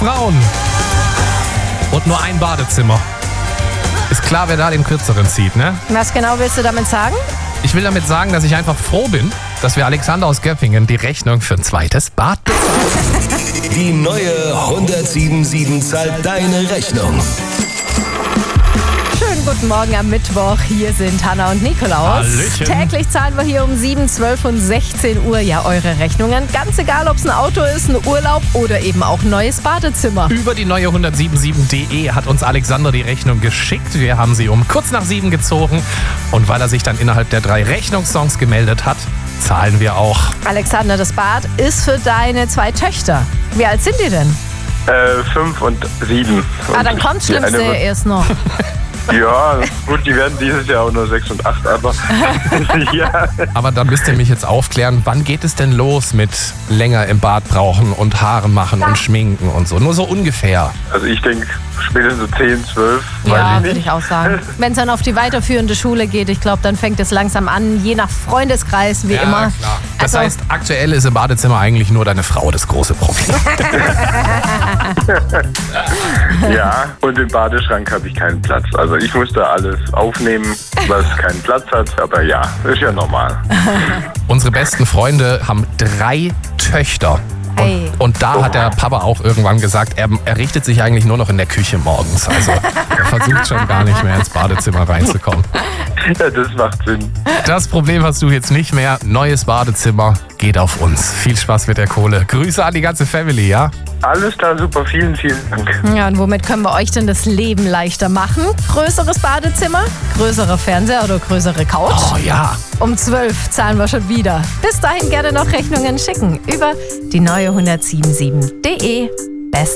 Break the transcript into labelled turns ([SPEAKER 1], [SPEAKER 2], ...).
[SPEAKER 1] Frauen und nur ein Badezimmer. Ist klar, wer da den kürzeren zieht, ne?
[SPEAKER 2] Was genau willst du damit sagen?
[SPEAKER 1] Ich will damit sagen, dass ich einfach froh bin, dass wir Alexander aus Göppingen die Rechnung für ein zweites Bad bezahlen.
[SPEAKER 3] Die neue 177 zahlt deine Rechnung.
[SPEAKER 2] Schönen guten Morgen am Mittwoch. Hier sind Hanna und Nikolaus.
[SPEAKER 1] Hallöchen.
[SPEAKER 2] Täglich zahlen wir hier um 7, 12 und 16 Uhr ja eure Rechnungen. Ganz egal, ob es ein Auto ist, ein Urlaub oder eben auch ein neues Badezimmer.
[SPEAKER 1] Über die neue 177.de hat uns Alexander die Rechnung geschickt. Wir haben sie um kurz nach 7 gezogen. Und weil er sich dann innerhalb der 3 Rechnungssongs gemeldet hat, zahlen wir auch.
[SPEAKER 2] Alexander, das Bad ist für deine 2 Töchter. Wie alt sind die denn?
[SPEAKER 4] 5 und 7.
[SPEAKER 2] Dann kommt das Schlimmste erst noch.
[SPEAKER 4] Ja, gut, die werden dieses Jahr auch nur 6 und 8, aber ja.
[SPEAKER 1] Aber da müsst ihr mich jetzt aufklären, wann geht es denn los mit länger im Bad brauchen und Haare machen und schminken und so? Nur so ungefähr.
[SPEAKER 4] Also ich denke spätestens so 10, 12,
[SPEAKER 2] Ja,
[SPEAKER 4] weiß ich
[SPEAKER 2] würde
[SPEAKER 4] nicht.
[SPEAKER 2] ich auch sagen. Wenn es dann auf die weiterführende Schule geht, ich glaube, dann fängt es langsam an, je nach Freundeskreis, wie immer.
[SPEAKER 1] Klar. Das
[SPEAKER 2] Also-
[SPEAKER 1] heißt, aktuell ist im Badezimmer eigentlich nur deine Frau das große Problem.
[SPEAKER 4] Ja, und im Badeschrank habe ich keinen Platz. Also ich muss da alles aufnehmen, was keinen Platz hat, aber ja, ist ja normal.
[SPEAKER 1] Unsere besten Freunde haben 3 Töchter.
[SPEAKER 2] Hey.
[SPEAKER 1] Und da hat der Papa auch irgendwann gesagt, er richtet sich eigentlich nur noch in der Küche morgens. Also er versucht schon gar nicht mehr ins Badezimmer reinzukommen.
[SPEAKER 4] Ja, das macht Sinn.
[SPEAKER 1] Das Problem hast du jetzt nicht mehr. Neues Badezimmer geht auf uns. Viel Spaß mit der Kohle. Grüße an die ganze Family, ja?
[SPEAKER 4] Alles klar, super, vielen, vielen Dank.
[SPEAKER 2] Ja, und womit können wir euch denn das Leben leichter machen? Größeres Badezimmer, größerer Fernseher oder größere Couch?
[SPEAKER 1] Oh ja.
[SPEAKER 2] Um 12 zahlen wir schon wieder. Bis dahin gerne noch Rechnungen schicken über die neue 177.de.